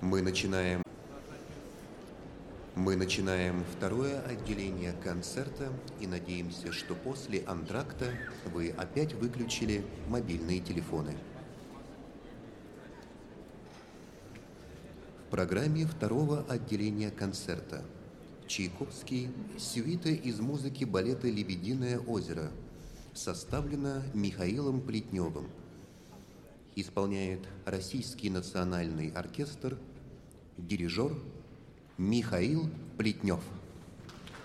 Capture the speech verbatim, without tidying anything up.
Мы начинаем... Мы начинаем второе отделение концерта и надеемся, что после антракта вы опять выключили мобильные телефоны. В программе второго отделения концерта Чайковский «Сюита из музыки балета «Лебединое озеро», составлена Михаилом Плетневым. Исполняет Российский национальный оркестр, дирижер Михаил Плетнев.